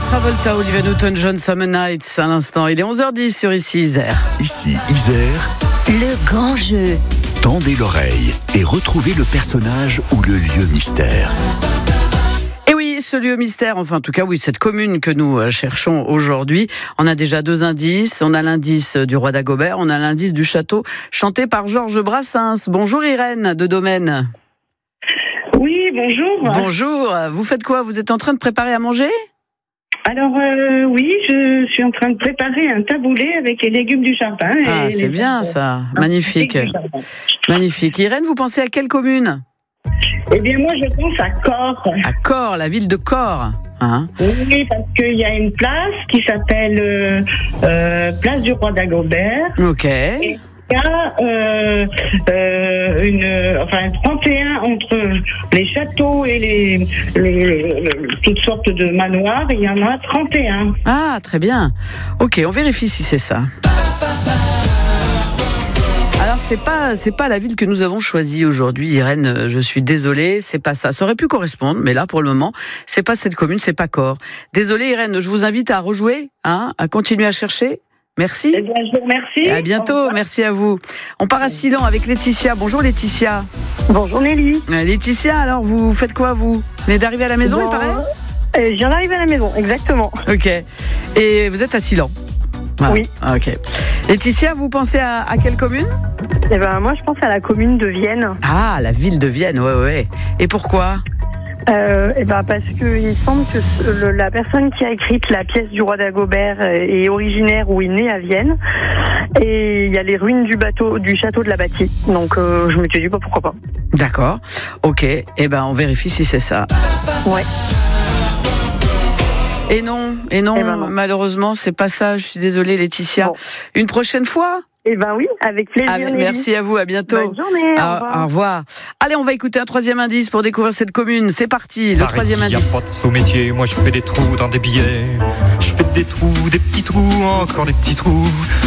Travolta, Olivia Newton-John, Summer Nights à l'instant. Il est 11h10 sur Ici Isère. Ici Isère, le grand jeu. tendez l'oreille et retrouvez le personnage ou le lieu mystère. Et oui, ce lieu mystère, enfin en tout cas oui, cette commune que nous cherchons aujourd'hui. On a déjà 2 indices. On a l'indice du roi d'Agobert, on a l'indice du château chanté par Georges Brassens. Bonjour Irène de Domaine. Oui, bonjour. Bonjour, vous faites quoi? Vous êtes en train de préparer à manger? Alors oui, je suis en train de préparer un taboulé avec les légumes du jardin. Ah, c'est bien ça, magnifique. Magnifique. Irène, vous pensez à quelle commune? Eh bien moi je pense à Corps. À Corps, la ville de Corps. Hein? Oui, parce qu'il y a une place qui s'appelle Place du Roi d'Agobert. Ok. Et il y a un 31 entre les châteaux et les toutes sortes de manoirs. Il y en a 31. Ah, très bien. Ok, on vérifie si c'est ça. Alors c'est pas la ville que nous avons choisie aujourd'hui, Irène. Je suis désolée, c'est pas ça. Ça aurait pu correspondre, mais là pour le moment, c'est pas cette commune, c'est pas Corps. Désolée, Irène. Je vous invite à rejouer, à continuer à chercher. Merci. Eh bien, je vous remercie. Et à bientôt. Merci à vous. On part à Silan avec Laetitia. Bonjour Laetitia. Bonjour Nelly. Laetitia, alors vous faites quoi vous? Vous venez d'arriver à la maison, il paraît? Je viens d'arriver à la maison, exactement. Ok. Et vous êtes à Silan? Voilà. Oui. Ok. Laetitia, vous pensez à quelle commune? Eh ben, moi, je pense à la commune de Vienne. Ah, la ville de Vienne, ouais. Et pourquoi? Parce que il me semble que la personne qui a écrit la pièce du roi d'Agobert est originaire ou est née à Vienne. Et il y a les ruines du château de la Bâtie. Donc, je me suis dit, pourquoi pas. D'accord. Ok. On vérifie si c'est ça. Ouais. Et non, non. Malheureusement, c'est pas ça. Je suis désolée, Laetitia. Bon. Une prochaine fois? Eh ben oui, avec plaisir. Merci à vous, à bientôt. Bonne journée, au revoir. Allez, on va écouter un 3e indice pour découvrir cette commune. C'est parti, le 3e indice. Il n'y a pas de sous-métier, moi je fais des trous dans des billets. Je fais des trous, des petits trous, encore des petits trous.